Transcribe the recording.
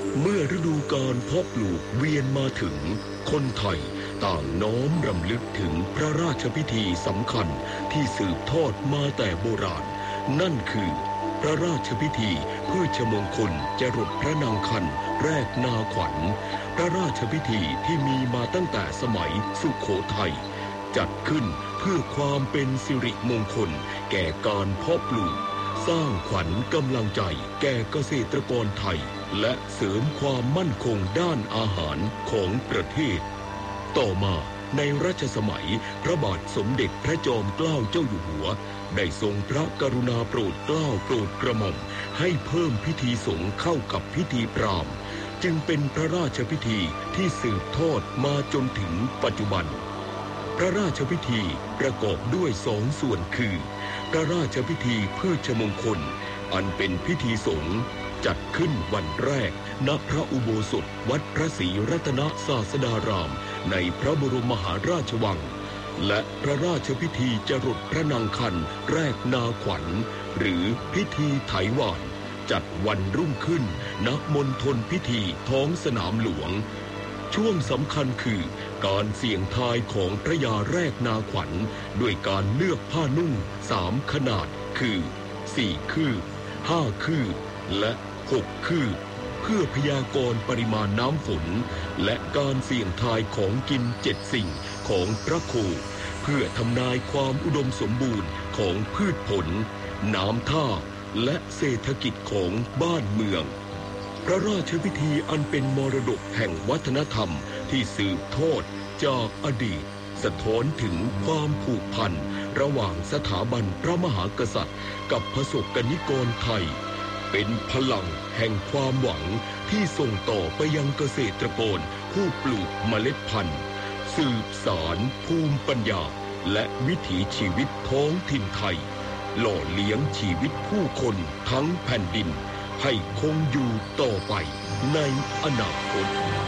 เมื่อฤดูกาลเพาะปลูกเวียนมาถึงคนไทยต่างน้อมรำลึกถึงพระราชพิธีสำคัญที่สืบทอดมาแต่โบราณนั่นคือพระราชพิธีพืชมงคลจรดพระนางคันแรกนาขวัญพระราชพิธีที่มีมาตั้งแต่สมัยสุโขทัยจัดขึ้นเพื่อความเป็นสิริมงคลแก่การเพาะปลูกสร้างขวัญกำลังใจแก่เกษตรกรไทยและเสริมความมั่นคงด้านอาหารของประเทศต่อมาในรัชสมัยพระบาทสมเด็จพระจอมเกล้าเจ้าอยู่หัวได้ทรงพระกรุณาโปรดเกล้าโปรดกระหม่อมให้เพิ่มพิธีสงฆ์เข้ากับพิธีพราหมณ์จึงเป็นพระราชพิธีที่สืบทอดมาจนถึงปัจจุบันพระราชพิธีประกอบด้วยสองส่วนคือพระราชพิธีพืชมงคลอันเป็นพิธีสงฆ์จัดขึ้นวันแรกณพระอุโบสถวัดพระศรีรัตนศาสดารามในพระบรมมหาราชวังและพระราชพิธีจรดพระนางคันแรกนาขวัญหรือพิธีไถหว่านจัดวันรุ่งขึ้นณมณฑลพิธีท้องสนามหลวงช่วงสำคัญคือการเสี่ยงทายของพระยาแรกนาขวัญด้วยการเลือกผ้านุ่ง3ขนาดคือ4คืบ5คืบและ6คืบเพื่อพยากรณ์ปริมาณน้ำฝนและการเสี่ยงทายของกิน7สิ่งของพระโคเพื่อทำนายความอุดมสมบูรณ์ของพืชผลน้ำท่าและเศรษฐกิจของบ้านเมืองพระราชพิธีอันเป็นมรดกแห่งวัฒนธรรมที่สืบทอดจากอดีตสะท้อนถึงความผูกพันระหว่างสถาบันพระมหากษัตริย์กับประสบกนิกรไทยเป็นพลังแห่งความหวังที่ส่งต่อไปยังเกษตรกรผู้ปลูกเมล็ดพันธุ์สืบสานภูมิปัญญาและวิถีชีวิตท้องถิ่นไทยหล่อเลี้ยงชีวิตผู้คนทั้งแผ่นดินให้คงอยู่ต่อไปในอนาคต